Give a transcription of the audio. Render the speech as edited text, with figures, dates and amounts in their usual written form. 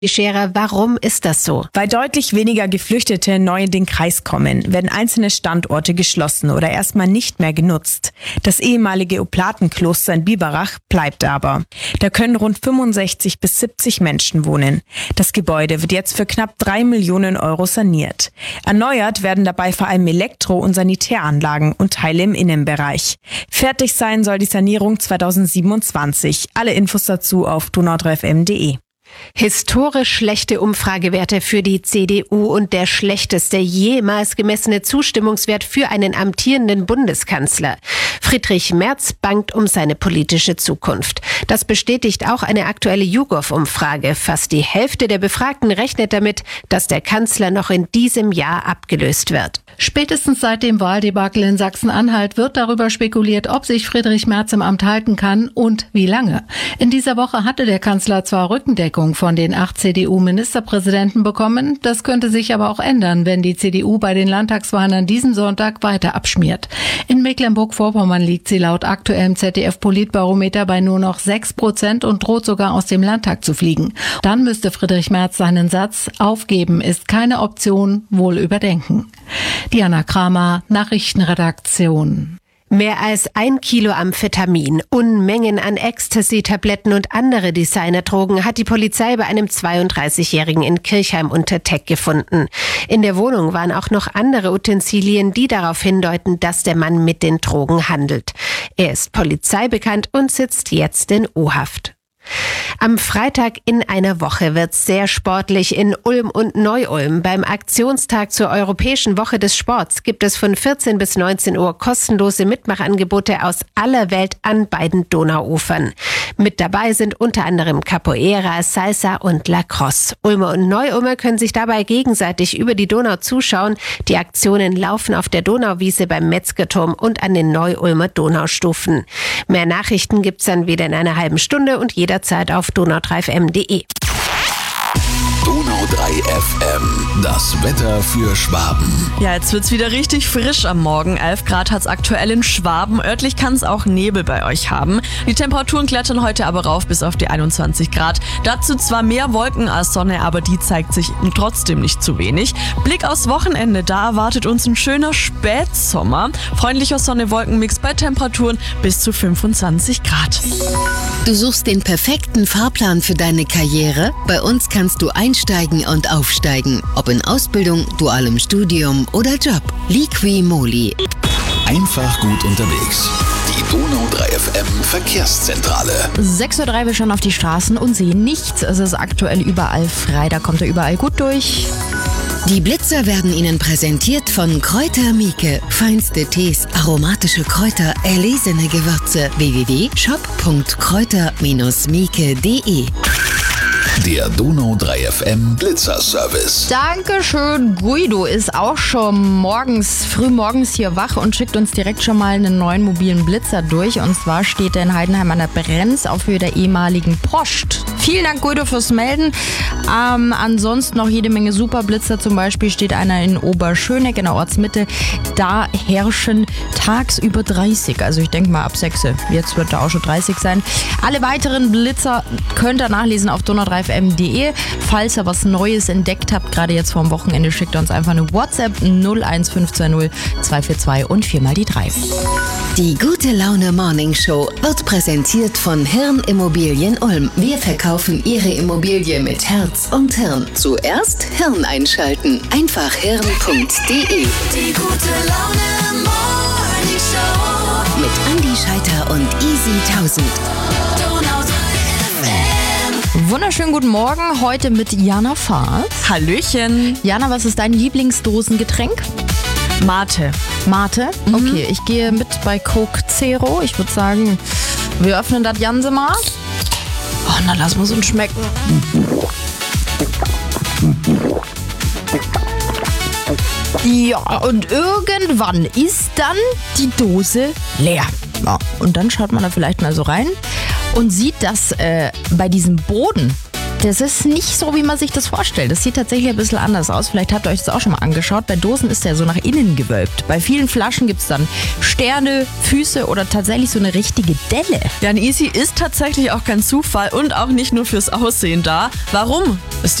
Scherer, warum ist das so? Weil deutlich weniger Geflüchtete neu in den Kreis kommen, werden einzelne Standorte geschlossen oder erstmal nicht mehr genutzt. Das ehemalige Oplatenkloster in Biberach bleibt aber. Da können rund 65 bis 70 Menschen wohnen. Das Gebäude wird jetzt für knapp 3 Millionen Euro saniert. Erneuert werden dabei vor allem Elektro- und Sanitäranlagen und Teile im Innenbereich. Fertig sein soll die Sanierung 2027. Alle Infos dazu auf donau3fm.de. Historisch schlechte Umfragewerte für die CDU und der schlechteste jemals gemessene Zustimmungswert für einen amtierenden Bundeskanzler. Friedrich Merz bangt um seine politische Zukunft. Das bestätigt auch eine aktuelle YouGov-Umfrage. Fast die Hälfte der Befragten rechnet damit, dass der Kanzler noch in diesem Jahr abgelöst wird. Spätestens seit dem Wahldebakel in Sachsen-Anhalt wird darüber spekuliert, ob sich Friedrich Merz im Amt halten kann und wie lange. In dieser Woche hatte der Kanzler zwar Rückendeckung von den 8 CDU-Ministerpräsidenten bekommen, das könnte sich aber auch ändern, wenn die CDU bei den Landtagswahlen an diesem Sonntag weiter abschmiert. In Mecklenburg-Vorpommern liegt sie laut aktuellem ZDF-Politbarometer bei nur noch 6% und droht sogar aus dem Landtag zu fliegen. Dann müsste Friedrich Merz seinen Satz „Aufgeben ist keine Option" wohl überdenken. Diana Kramer, Nachrichtenredaktion. Mehr als 1 Kilo Amphetamin, Unmengen an Ecstasy-Tabletten und andere Designerdrogen hat die Polizei bei einem 32-Jährigen in Kirchheim unter Teck gefunden. In der Wohnung waren auch noch andere Utensilien, die darauf hindeuten, dass der Mann mit den Drogen handelt. Er ist polizeibekannt und sitzt jetzt in U-Haft. Am Freitag in einer Woche wird's sehr sportlich in Ulm und Neu-Ulm. Beim Aktionstag zur Europäischen Woche des Sports gibt es von 14 bis 19 Uhr kostenlose Mitmachangebote aus aller Welt an beiden Donauufern. Mit dabei sind unter anderem Capoeira, Salsa und Lacrosse. Ulmer und Neu-Ulmer können sich dabei gegenseitig über die Donau zuschauen. Die Aktionen laufen auf der Donauwiese beim Metzgerturm und an den Neu-Ulmer Donaustufen. Mehr Nachrichten gibt's dann wieder in einer halben Stunde und jederzeit auf donau3fm.de. Donau 3 FM, das Wetter für Schwaben. Ja, jetzt wird's wieder richtig frisch am Morgen. 11 Grad hat's aktuell in Schwaben. Örtlich kann es auch Nebel bei euch haben. Die Temperaturen klettern heute aber rauf bis auf die 21 Grad. Dazu zwar mehr Wolken als Sonne, aber die zeigt sich trotzdem nicht zu wenig. Blick aufs Wochenende, da erwartet uns ein schöner Spätsommer. Freundlicher Sonne-Wolken-Mix bei Temperaturen bis zu 25 Grad. Du suchst den perfekten Fahrplan für deine Karriere? Bei uns kannst du einsteigen und aufsteigen. Ob in Ausbildung, dualem Studium oder Job. Liqui-Moly. Einfach gut unterwegs. Die Donau 3 FM Verkehrszentrale. 6:03 Uhr, wir schauen auf die Straßen und sehen nichts. Es ist aktuell überall frei, da kommt er überall gut durch. Die Blitzer werden Ihnen präsentiert von Kräuter Mieke. Feinste Tees, aromatische Kräuter, erlesene Gewürze. www.shop.kräuter-mieke.de. Der Donau 3 FM Blitzerservice. Dankeschön. Guido ist auch schon frühmorgens hier wach und schickt uns direkt schon mal einen neuen mobilen Blitzer durch. Und zwar steht er in Heidenheim an der Brenz auf Höhe der ehemaligen Post. Vielen Dank, Guido, fürs Melden. Ansonsten noch jede Menge Superblitzer. Zum Beispiel steht einer in Oberschöneck in der Ortsmitte. Da herrschen tagsüber 30. Also ich denke mal ab 6. Jetzt wird da auch schon 30 sein. Alle weiteren Blitzer könnt ihr nachlesen auf donau3fm.de. Falls ihr was Neues entdeckt habt, gerade jetzt vorm Wochenende, schickt uns einfach eine WhatsApp 01520 242 und 4x3. Die Gute Laune Morning Show wird präsentiert von Hirn Immobilien Ulm. Wir verkaufen Ihre Immobilie mit Herz und Hirn. Zuerst Hirn einschalten. Einfach hirn.de. Die Gute Laune Morning Show. Mit Andi Scheiter und Easy 1000. Donau 3 FM. Wunderschönen guten Morgen, heute mit Jana Faas. Hallöchen. Jana, was ist dein Lieblingsdosengetränk? Mate. Mate? Okay, ich gehe mit bei Coke Zero. Ich würde sagen, wir öffnen das Ganze mal. Oh, na, lass mal uns schmecken. Ja, und irgendwann ist dann die Dose leer. Ja, und dann schaut man da vielleicht mal so rein und sieht, dass bei diesem Boden Das ist nicht so, wie man sich das vorstellt. Das sieht tatsächlich ein bisschen anders aus. Vielleicht habt ihr euch das auch schon mal angeschaut. Bei Dosen ist der so nach innen gewölbt. Bei vielen Flaschen gibt es dann Sterne, Füße oder tatsächlich so eine richtige Delle. Ja, ein Easy ist tatsächlich auch kein Zufall und auch nicht nur fürs Aussehen da. Warum?